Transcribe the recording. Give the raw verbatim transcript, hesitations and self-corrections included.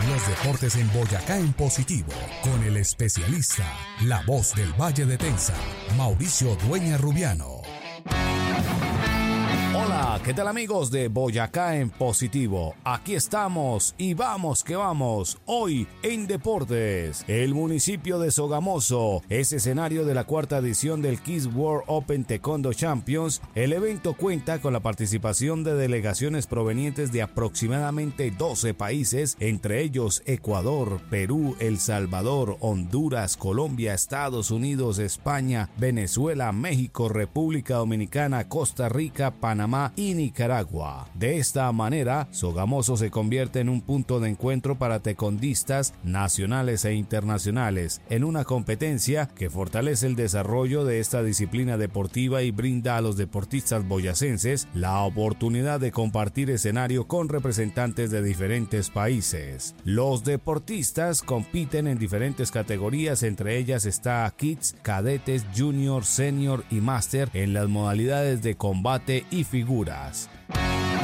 Los deportes en Boyacá en positivo, con el especialista, la voz del Valle de Tensa, Mauricio Dueña Rubiano. Hola, ¿qué tal amigos de Boyacá en positivo? Aquí estamos y vamos que vamos. Hoy en Deportes, el municipio de Sogamoso es escenario de la cuarta edición del Kids World Open Taekwondo Champions. El evento cuenta con la participación de delegaciones provenientes de aproximadamente doce países, entre ellos Ecuador, Perú, El Salvador, Honduras, Colombia, Estados Unidos, España, Venezuela, México, República Dominicana, Costa Rica, Panamá y Nicaragua. De esta manera, Sogamoso se convierte en un punto de encuentro para taekwondistas nacionales e internacionales, en una competencia que fortalece el desarrollo de esta disciplina deportiva y brinda a los deportistas boyacenses la oportunidad de compartir escenario con representantes de diferentes países. Los deportistas compiten en diferentes categorías, entre ellas está Kids, Cadetes, Junior, Senior y Master en las modalidades de combate y figuras.